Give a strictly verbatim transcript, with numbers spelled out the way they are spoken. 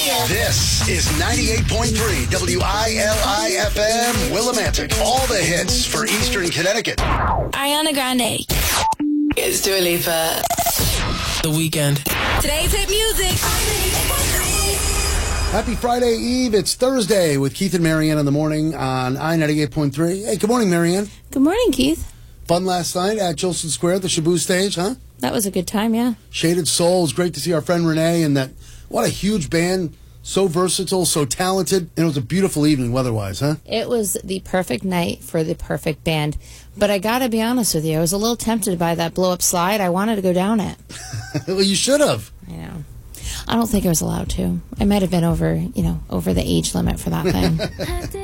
This is ninety-eight point three W I L I F M Willimantic. All the hits for Eastern Connecticut. Ariana Grande. It's Dua Lipa. The Weeknd. Today's hit music. Happy Friday Eve. It's Thursday with Keith and Marianne in the morning on I ninety-eight point three. Hey, good morning, Marianne. Good morning, Keith. Fun last night at Jolson Square, the Shabu stage, huh? That was a good time, yeah. Shaded Souls. Great to see our friend Renee and that. What a huge band. So versatile, so talented. And it was a beautiful evening weather-wise, huh? It was the perfect night for the perfect band. But I got to be honest with you, I was a little tempted by that blow-up slide. I wanted to go down it. Well, you should have. I know. I don't think I was allowed to. I might have been over, you know, over the age limit for that thing.